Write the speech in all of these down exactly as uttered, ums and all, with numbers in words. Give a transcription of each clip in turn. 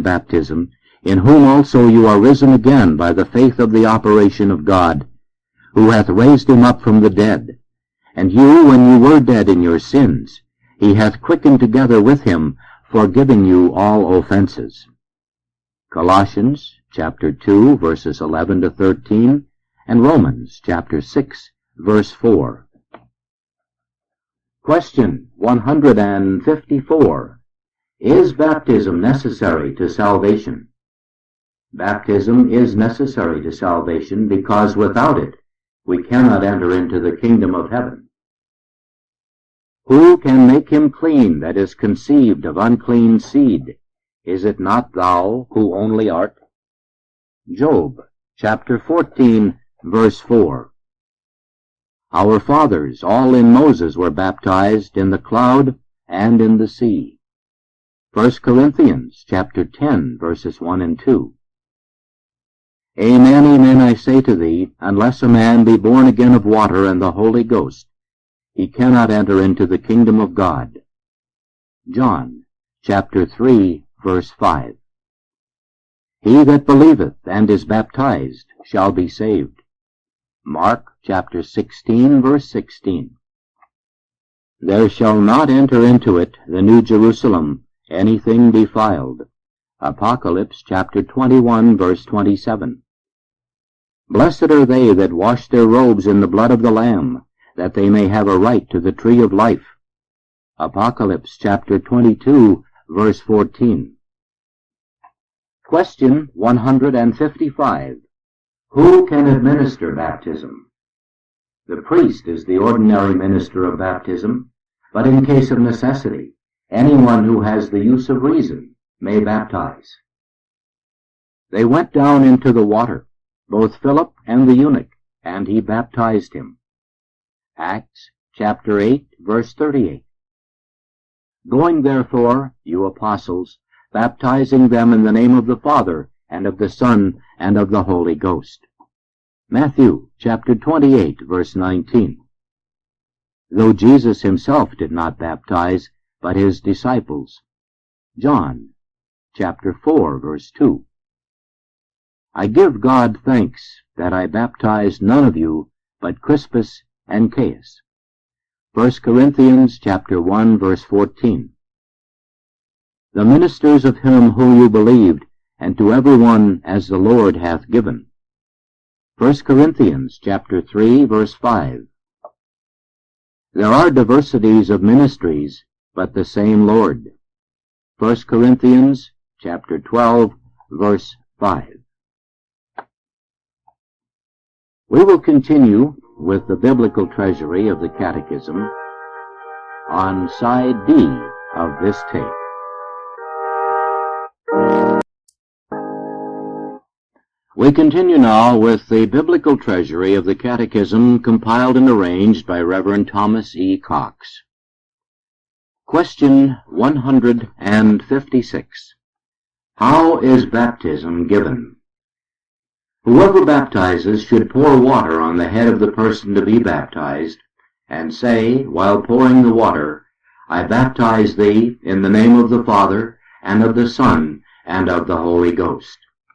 baptism, in whom also you are risen again by the faith of the operation of God, who hath raised him up from the dead. And you, when you were dead in your sins, he hath quickened together with him, forgiving you all offenses. Colossians chapter two, verses eleven to thirteen, and Romans chapter six, verse four. Question one hundred fifty-four. Is baptism necessary to salvation? Baptism is necessary to salvation because without it we cannot enter into the kingdom of heaven. Who can make him clean that is conceived of unclean seed? Is it not thou who only art? Job chapter fourteen, verse four. Our fathers all in Moses were baptized in the cloud and in the sea. First Corinthians chapter ten, verses one and two. Amen, amen, I say to thee, unless a man be born again of water and the Holy Ghost, he cannot enter into the kingdom of God. John chapter three, verse five. He that believeth and is baptized shall be saved. Mark chapter sixteen, verse sixteen. There shall not enter into it, the New Jerusalem, anything defiled. Apocalypse chapter twenty-one, verse twenty-seven. Blessed are they that wash their robes in the blood of the Lamb, that they may have a right to the tree of life. Apocalypse chapter twenty-two, verse fourteen. Question one hundred fifty-five. Who can administer baptism? The priest is the ordinary minister of baptism, but in case of necessity, anyone who has the use of reason may baptize. They went down into the water, both Philip and the eunuch, and he baptized him. Acts chapter eight, verse thirty-eight. Going therefore, you apostles, baptizing them in the name of the Father, and of the Son, and of the Holy Ghost. Matthew chapter twenty-eight, verse nineteen. Though Jesus himself did not baptize, but his disciples. John chapter four, verse two. I give God thanks that I baptized none of you but Crispus and Caius. First Corinthians chapter one, verse fourteen. The ministers of him whom you believed, and to every one as the Lord hath given. First Corinthians chapter three, verse five. There are diversities of ministries, but the same Lord. First Corinthians chapter twelve, verse five. We will continue with the biblical treasury of the Catechism on side D of this tape. We continue now with the biblical treasury of the Catechism compiled and arranged by Reverend Thomas E. Cox. Question one hundred fifty-six. How is baptism given? Whoever baptizes should pour water on the head of the person to be baptized, and say, while pouring the water, I baptize thee in the name of the Father, and of the Son, and of the Holy Ghost.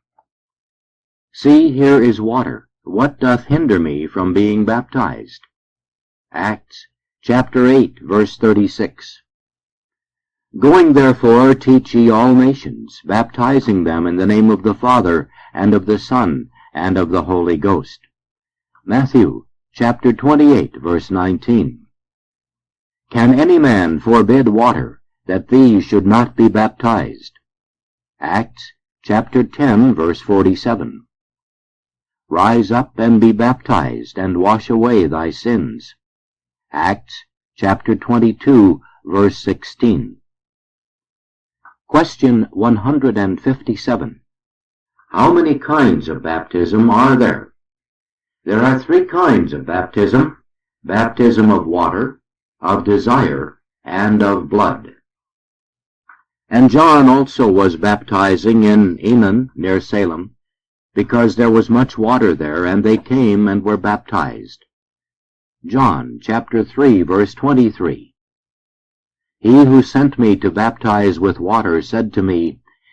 See, here is water. What doth hinder me from being baptized? Acts chapter eight, verse thirty-six. Going therefore teach ye all nations, baptizing them in the name of the Father, and of the Son, and of the Holy Ghost. Matthew chapter twenty-eight, verse nineteen. Can any man forbid water, that these should not be baptized? Acts chapter ten, verse forty-seven. Rise up and be baptized, and wash away thy sins. Acts chapter twenty-two, verse sixteen. Question one hundred fifty-seven. How many kinds of baptism are there? There are three kinds of baptism: baptism of water, of desire, and of blood. And John also was baptizing in Enon near Salem, because there was much water there, and they came and were baptized. John chapter three, verse twenty-three. He who sent me to baptize with water said to me,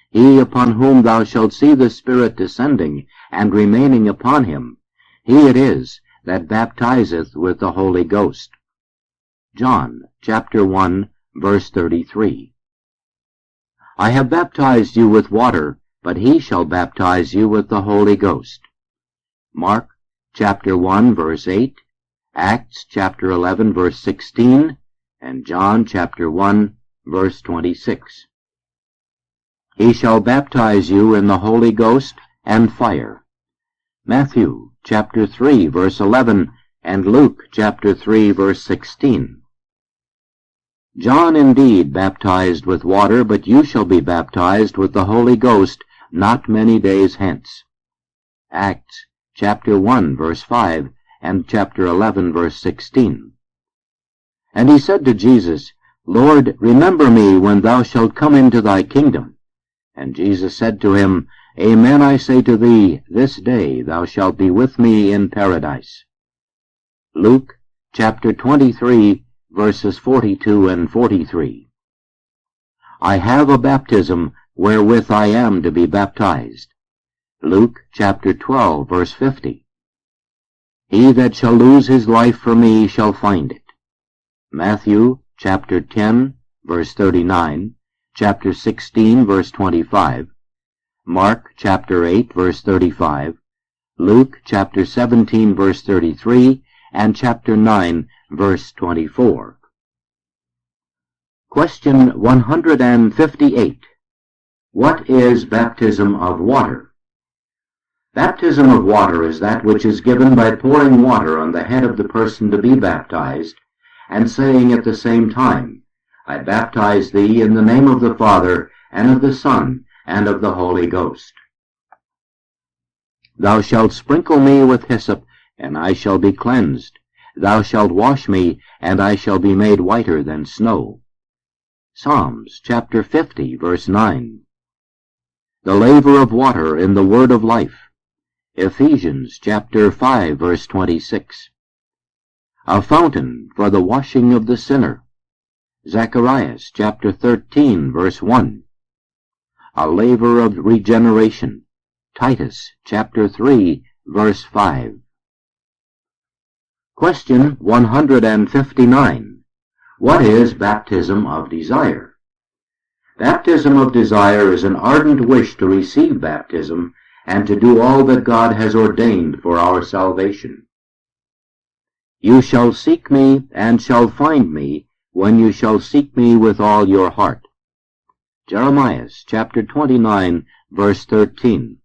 he upon whom thou shalt see the Spirit descending and remaining upon him, he it is that baptizeth with the Holy Ghost. John chapter one, verse thirty-three. I have baptized you with water, but he shall baptize you with the Holy Ghost. Mark chapter one, verse eight, Acts chapter eleven, verse sixteen, and John chapter one, verse twenty-six. He shall baptize you in the Holy Ghost and fire. Matthew chapter three, verse eleven, and Luke chapter three, verse sixteen. John indeed baptized with water, but you shall be baptized with the Holy Ghost not many days hence. Acts chapter one, verse five, and chapter eleven, verse sixteen. And he said to Jesus, Lord, remember me when thou shalt come into thy kingdom. And Jesus said to him, Amen, I say to thee, this day thou shalt be with me in paradise. Luke chapter twenty-three, verses forty-two and forty-three. I have a baptism wherewith I am to be baptized. Luke chapter twelve, verse fifty. He that shall lose his life for me shall find it. Matthew chapter ten, verse thirty-nine, chapter sixteen, verse twenty-five, Mark chapter eight, verse thirty-five, Luke chapter seventeen, verse thirty-three, and chapter nine, verse twenty-four. Question one hundred fifty-eight. What is baptism of water? Baptism of water is that which is given by pouring water on the head of the person to be baptized, and saying at the same time, I baptize thee in the name of the Father, and of the Son, and of the Holy Ghost. Thou shalt sprinkle me with hyssop, and I shall be cleansed. Thou shalt wash me, and I shall be made whiter than snow. Psalms chapter fifty, verse nine. The laver of water in the word of life. Ephesians chapter five, verse twenty-six. A fountain for the washing of the sinner. Zacharias chapter thirteen, verse one. A laver of regeneration. Titus chapter three, verse five. Question one hundred fifty-nine. What is baptism of desire? Baptism of desire is an ardent wish to receive baptism and to do all that God has ordained for our salvation. You shall seek me and shall find me when you shall seek me with all your heart. Jeremiah chapter twenty-nine, verse thirteen.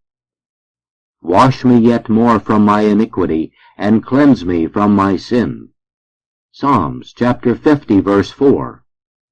Wash me yet more from my iniquity, and cleanse me from my sin. Psalms chapter fifty, verse four.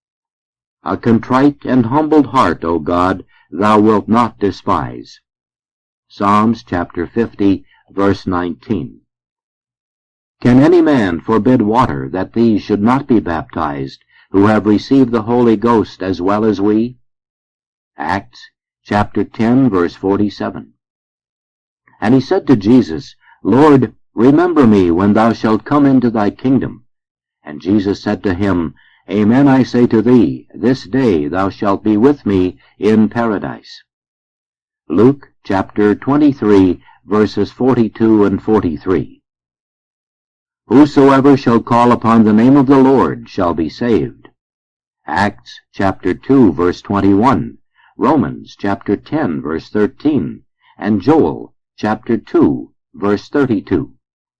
A contrite and humbled heart, O God, thou wilt not despise. Psalms chapter fifty, verse nineteen. Can any man forbid water that these should not be baptized, who have received the Holy Ghost as well as we? Acts chapter ten, verse forty-seven. And he said to Jesus, Lord, remember me when thou shalt come into thy kingdom. And Jesus said to him, Amen, I say to thee, this day thou shalt be with me in paradise. Luke chapter twenty-three, verses forty-two and forty-three. Whosoever shall call upon the name of the Lord shall be saved. Acts chapter two, verse twenty-one, Romans chapter ten, verse thirteen, and Joel chapter two, verse thirty-two.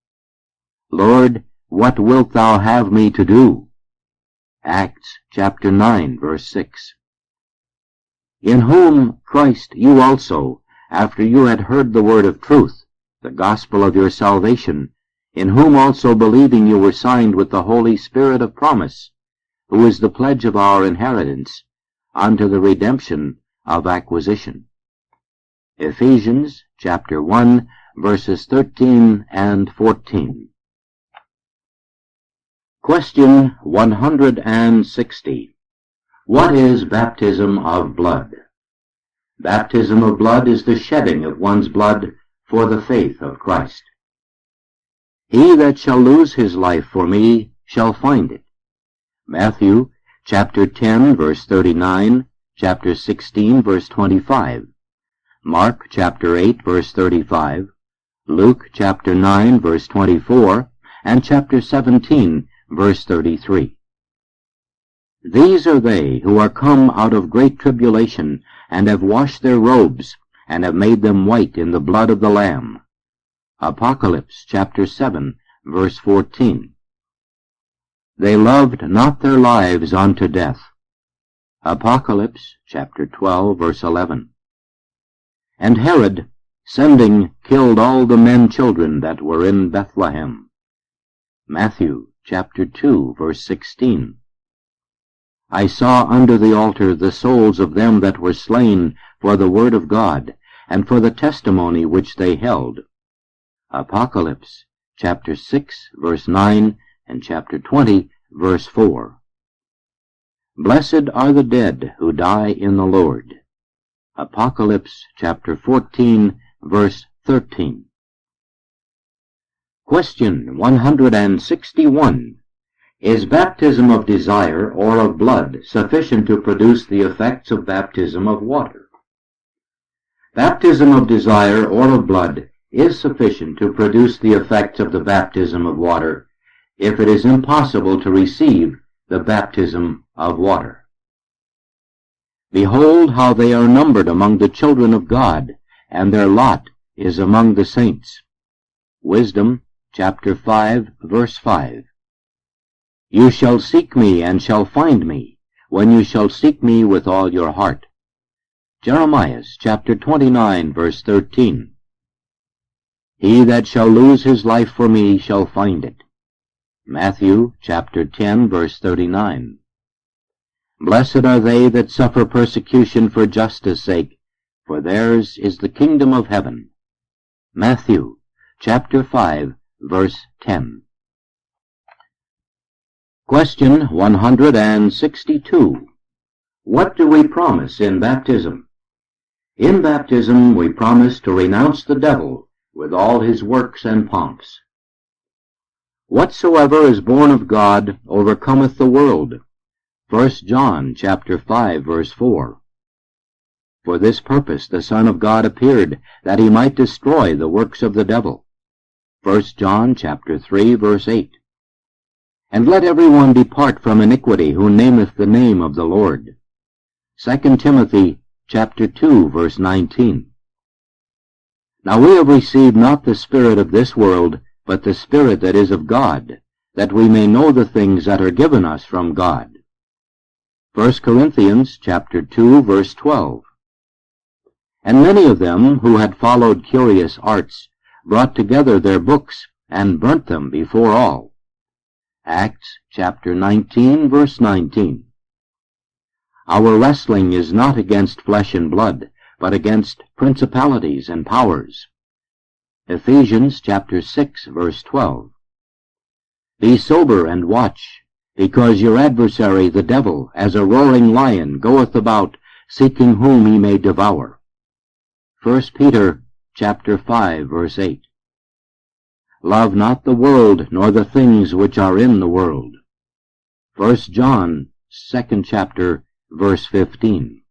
Lord, what wilt thou have me to do? Acts chapter nine, verse six. In whom Christ you also, after you had heard the word of truth, the gospel of your salvation, in whom also believing you were signed with the Holy Spirit of promise, who is the pledge of our inheritance, unto the redemption of acquisition. Ephesians chapter one, verses thirteen and fourteen. Question one hundred sixty. What is baptism of blood? Baptism of blood is the shedding of one's blood for the faith of Christ. He that shall lose his life for me shall find it. Matthew chapter ten, verse thirty-nine, chapter sixteen, verse twenty-five, Mark chapter eight, verse thirty-five, Luke chapter nine, verse twenty-four, and chapter seventeen, verse thirty-three. These are they who are come out of great tribulation, and have washed their robes, and have made them white in the blood of the Lamb. Apocalypse chapter seven, verse fourteen. They loved not their lives unto death. Apocalypse chapter twelve, verse eleven. And Herod, sending, killed all the men children that were in Bethlehem. Matthew chapter two, verse sixteen. I saw under the altar the souls of them that were slain for the word of God, and for the testimony which they held. Apocalypse chapter six, verse nine, and chapter twenty, verse four. Blessed are the dead who die in the Lord. Apocalypse chapter fourteen, verse thirteen. Question one hundred sixty-one. Is baptism of desire or of blood sufficient to produce the effects of baptism of water? Baptism of desire or of blood is sufficient to produce the effects of the baptism of water, if it is impossible to receive the baptism of water. Behold how they are numbered among the children of God, and their lot is among the saints. Wisdom chapter five, verse five. You shall seek me and shall find me, when you shall seek me with all your heart. Jeremiah chapter twenty-nine, verse thirteen. He that shall lose his life for me shall find it. Matthew chapter ten, verse thirty-nine. Blessed are they that suffer persecution for justice' sake, for theirs is the kingdom of heaven. Matthew chapter five, verse ten. Question one hundred sixty-two. What do we promise in baptism? In baptism we promise to renounce the devil with all his works and pomps. Whatsoever is born of God overcometh the world. First John chapter five, verse four. For this purpose the Son of God appeared, that he might destroy the works of the devil. First John chapter three, verse eight. And let every one depart from iniquity who nameth the name of the Lord. Second Timothy chapter two, verse nineteen. Now we have received not the spirit of this world, but the Spirit that is of God, that we may know the things that are given us from God. First Corinthians chapter two, verse twelve. And many of them who had followed curious arts brought together their books and burnt them before all. Acts chapter nineteen, verse nineteen. Our wrestling is not against flesh and blood, but against principalities and powers. Ephesians chapter six, verse twelve. Be sober and watch, because your adversary the devil, as a roaring lion, goeth about, seeking whom he may devour. First Peter chapter five, verse eight. Love not the world, nor the things which are in the world. First John, second chapter, verse fifteen.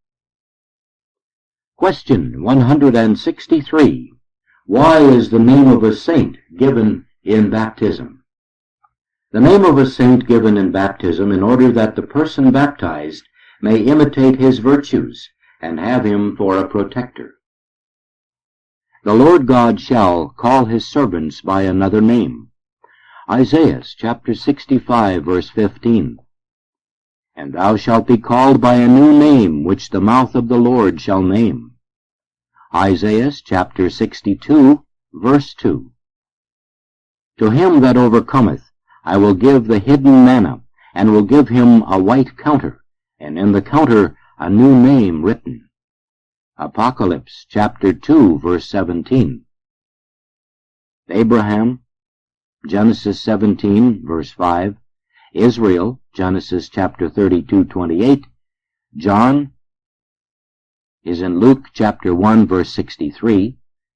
Question one hundred sixty-three. Why is the name of a saint given in baptism? The name of a saint given in baptism in order that the person baptized may imitate his virtues and have him for a protector. The Lord God shall call his servants by another name. Isaiah chapter sixty-five, verse fifteen. And thou shalt be called by a new name, which the mouth of the Lord shall name. Isaiah chapter sixty-two, verse two. To him that overcometh I will give the hidden manna, and will give him a white counter, and in the counter a new name written. Apocalypse chapter two, verse seventeen. Abraham, Genesis seventeen, verse five. Israel, Genesis chapter thirty-two, twenty-eight. John is in Luke chapter one, verse sixty-three.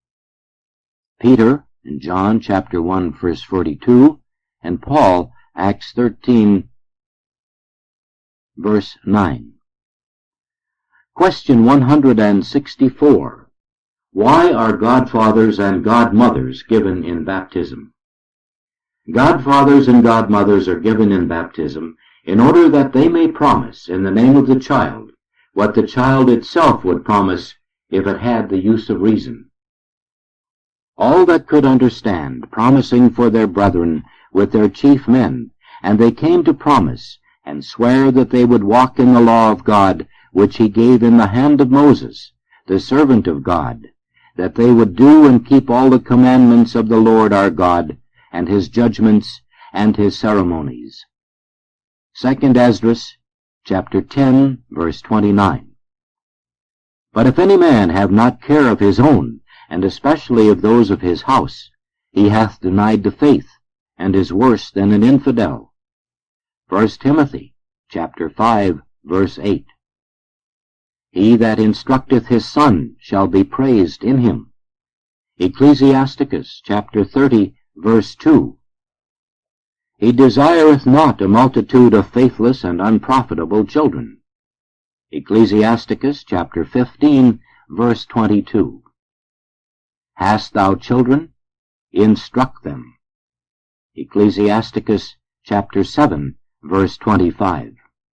Peter in John chapter one, verse forty-two. And Paul, Acts thirteen, verse nine. Question one hundred sixty-four. Why are godfathers and godmothers given in baptism? Godfathers and godmothers are given in baptism in order that they may promise in the name of the child what the child itself would promise if it had the use of reason. All that could understand, promising for their brethren with their chief men, and they came to promise, and swear that they would walk in the law of God, which he gave in the hand of Moses, the servant of God, that they would do and keep all the commandments of the Lord our God, and his judgments, and his ceremonies. Second Esdras, chapter ten, verse twenty-nine. But if any man have not care of his own, and especially of those of his house, he hath denied the faith, and is worse than an infidel. First Timothy, chapter five, verse eight. He that instructeth his son shall be praised in him. Ecclesiasticus, chapter thirty, verse two. He desireth not a multitude of faithless and unprofitable children. Ecclesiasticus, chapter fifteen, verse twenty-two. Hast thou children? Instruct them. Ecclesiasticus, chapter seven, verse twenty-five.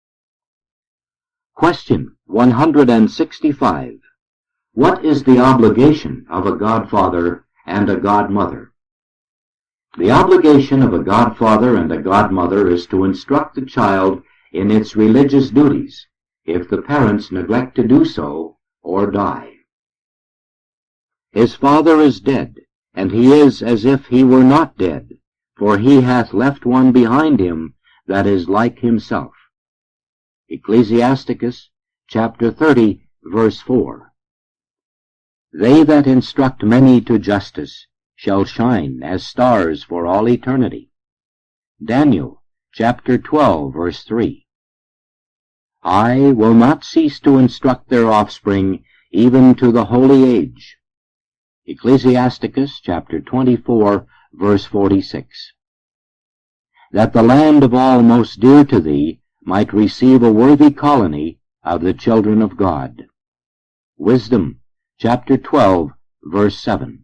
Question one hundred sixty-five. What is the obligation of a godfather and a godmother? The obligation of a godfather and a godmother is to instruct the child in its religious duties, if the parents neglect to do so or die. His father is dead, and he is as if he were not dead, for he hath left one behind him that is like himself. Ecclesiasticus, chapter thirty, verse four. They that instruct many to justice shall shine as stars for all eternity. Daniel, chapter twelve, verse three. I will not cease to instruct their offspring, even to the holy age. Ecclesiasticus, chapter twenty-four, verse forty-six. That the land of all most dear to thee might receive a worthy colony of the children of God. Wisdom, chapter twelve, verse seven.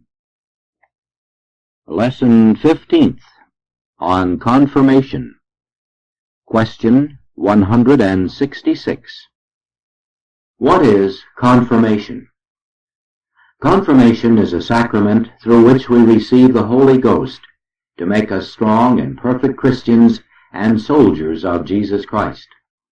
Lesson fifteenth, on Confirmation. Question one hundred sixty-six. What is confirmation? Confirmation is a sacrament through which we receive the Holy Ghost to make us strong and perfect Christians and soldiers of Jesus Christ.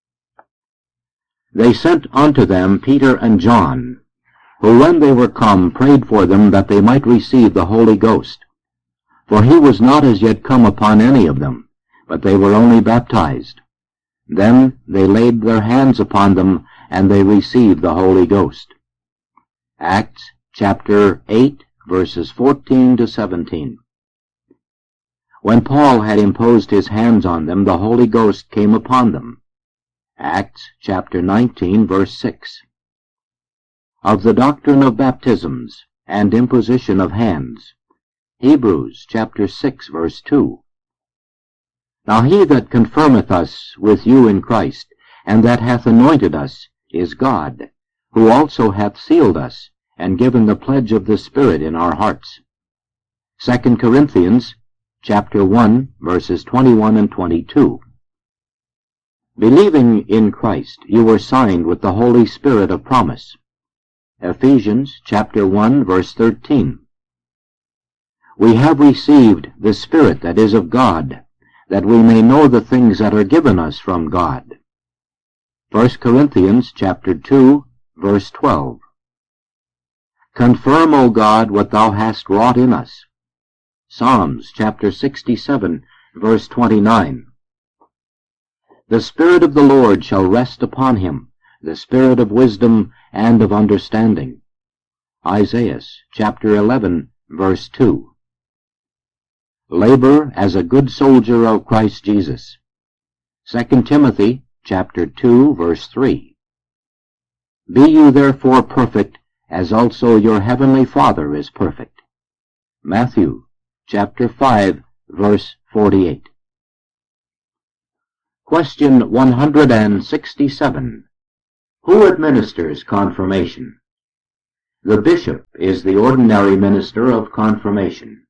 They sent unto them Peter and John, who when they were come prayed for them that they might receive the Holy Ghost. For he was not as yet come upon any of them, but they were only baptized. Then they laid their hands upon them, and they received the Holy Ghost. Acts chapter eight, verses fourteen to seventeen. When Paul had imposed his hands on them, the Holy Ghost came upon them. Acts chapter nineteen, verse six. Of the doctrine of baptisms and imposition of hands. Hebrews chapter six, verse two. Now he that confirmeth us with you in Christ, and that hath anointed us, is God, who also hath sealed us, and given the pledge of the Spirit in our hearts. Second Corinthians chapter one, verses twenty-one and twenty-two. Believing in Christ, you were signed with the Holy Spirit of promise. Ephesians chapter one, verse thirteen. We have received the Spirit that is of God, that we may know the things that are given us from God. First Corinthians chapter two, verse twelve. Confirm, O God, what thou hast wrought in us. Psalms chapter sixty-seven, verse twenty-nine. The Spirit of the Lord shall rest upon him, the Spirit of wisdom and of understanding. Isaiah chapter eleven, verse two. Labor as a good soldier of Christ Jesus. Second Timothy chapter two, verse three. Be you therefore perfect, as also your heavenly Father is perfect. Matthew chapter five, verse forty-eight. Question one hundred sixty-seven. Who administers confirmation? The bishop is the ordinary minister of confirmation.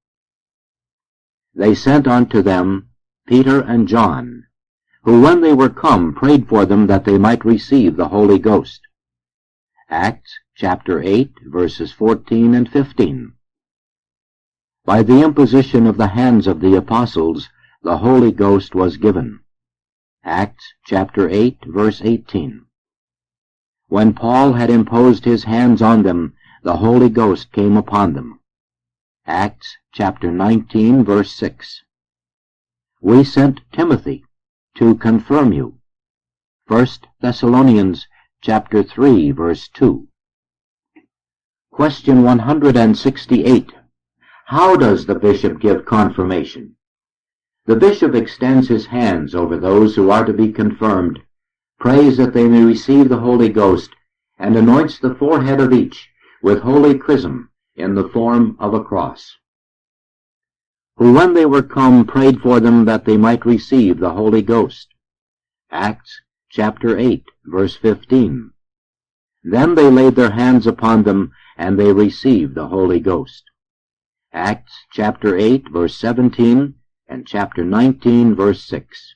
They sent unto them Peter and John, who when they were come prayed for them that they might receive the Holy Ghost. Acts chapter eight, verses fourteen and fifteen. By the imposition of the hands of the apostles, the Holy Ghost was given. Acts chapter eight, verse eighteen. When Paul had imposed his hands on them, the Holy Ghost came upon them. Acts chapter nineteen, verse six. We sent Timothy to confirm you. First Thessalonians chapter three, verse two. Question one hundred sixty-eight. How does the bishop give confirmation? The bishop extends his hands over those who are to be confirmed, prays that they may receive the Holy Ghost, and anoints the forehead of each with holy chrism in the form of a cross. Who when they were come prayed for them that they might receive the Holy Ghost. Acts chapter eight, verse fifteen. Then they laid their hands upon them, and they received the Holy Ghost. Acts chapter eight, verse seventeen, and chapter nineteen, verse six.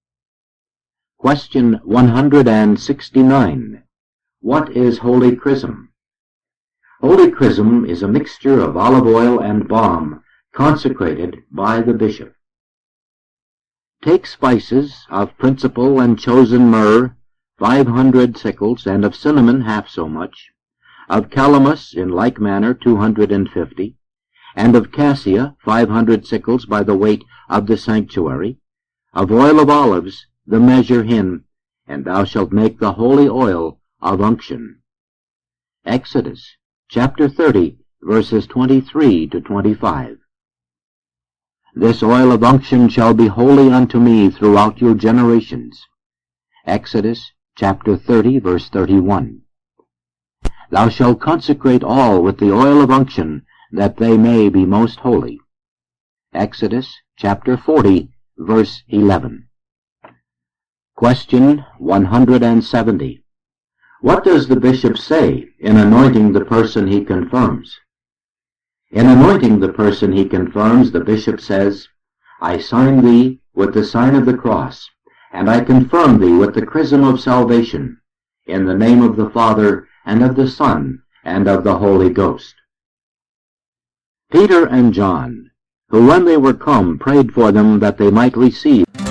Question one hundred sixty-nine. What is holy chrism? Holy chrism is a mixture of olive oil and balm, consecrated by the bishop. Take spices of principal and chosen myrrh, five hundred sickles, and of cinnamon half so much, of calamus in like manner two hundred and fifty, and of cassia five hundred sickles by the weight of the sanctuary, of oil of olives the measure hin, and thou shalt make the holy oil of unction. Exodus chapter thirty, verses twenty-three to twenty-five. This oil of unction shall be holy unto me throughout your generations. Exodus chapter thirty, verse thirty-one. Thou shalt consecrate all with the oil of unction, that they may be most holy. Exodus chapter forty, verse eleven. Question one hundred seventy. What does the bishop say in anointing the person he confirms? In anointing the person he confirms, the bishop says, I sign thee with the sign of the cross, and I confirm thee with the chrism of salvation, in the name of the Father, and of the Son, and of the Holy Ghost. Peter and John, who when they were come prayed for them that they might receive